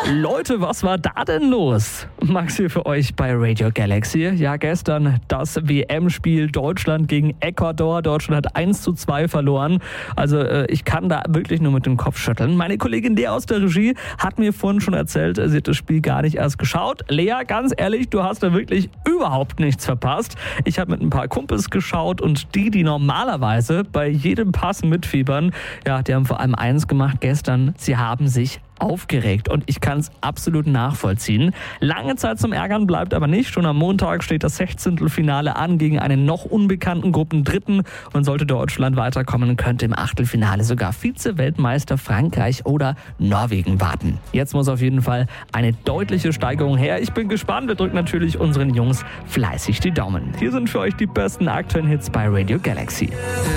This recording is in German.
Leute, was war da denn los? Max hier für euch bei Radio Galaxy. Ja, gestern das WM-Spiel Deutschland gegen Ecuador. Deutschland hat 1:2 verloren. Also ich kann da wirklich nur mit dem Kopf schütteln. Meine Kollegin Lea aus der Regie hat mir vorhin schon erzählt, sie hat das Spiel gar nicht erst geschaut. Lea, ganz ehrlich, du hast da wirklich überhaupt nichts verpasst. Ich habe mit ein paar Kumpels geschaut und die normalerweise bei jedem Pass mitfiebern, ja, die haben vor allem eins gemacht gestern, sie haben sich aufgeregt und ich kann es absolut nachvollziehen. Lange Zeit zum Ärgern bleibt aber nicht. Schon am Montag steht das 16. Finale an gegen einen noch unbekannten Gruppendritten und sollte Deutschland weiterkommen, könnte im Achtelfinale sogar Vize-Weltmeister Frankreich oder Norwegen warten. Jetzt muss auf jeden Fall eine deutliche Steigerung her. Ich bin gespannt. Wir drücken natürlich unseren Jungs fleißig die Daumen. Hier sind für euch die besten aktuellen Hits bei Radio Galaxy.